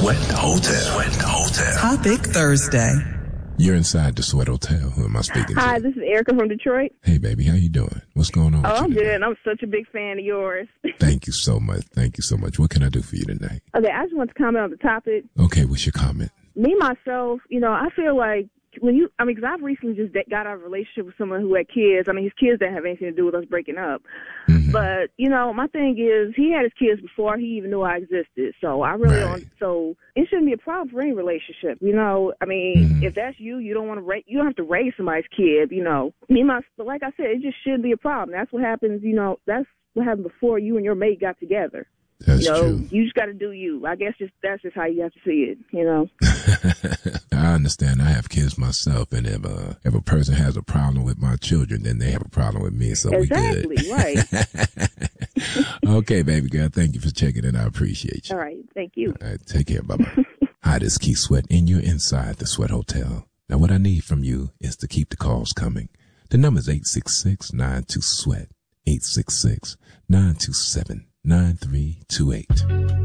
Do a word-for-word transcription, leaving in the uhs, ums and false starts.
Sweat Hotel. Sweat Hotel. Topic Thursday. You're inside the Sweat Hotel. Who am I speaking Hi, to? this is Erica from Detroit. Hey, baby, how you doing? What's going on? Oh, with you I'm today? good. I'm such a big fan of yours. Thank you so much. Thank you so much. What can I do for you tonight? Okay, I just want to comment on the topic. Okay, what's your comment? Me, myself, you know, I feel like when you, I mean, because I've recently just got out of a relationship with someone who had kids. I mean, his kids didn't have anything to do with us breaking up. Mm-hmm. But, you know, my thing is he had his kids before he even knew I existed. So I really Right. don't, so it shouldn't be a problem for any relationship. You know, I mean, Mm-hmm. if that's you, you don't want to raise, you don't have to raise somebody's kid, you know. Me, my, but like I said, it just shouldn't be a problem. That's what happens, you know, that's what happened before you and your mate got together. That's you know, true. you just got to do you. I guess just that's just how you have to see it, you know. I understand. I have kids myself, and if, uh, if a person has a problem with my children, then they have a problem with me, so Exactly, we good. right. Okay, baby girl, thank you for checking in. I appreciate you. All right, thank you. All right, take care. Bye-bye. Hi, this is Keith Sweat, and you're inside the Sweat Hotel. Now, what I need from you is to keep the calls coming. The number is eight six six, nine two, SWEAT, eight six six, nine two seven, nine three two eight.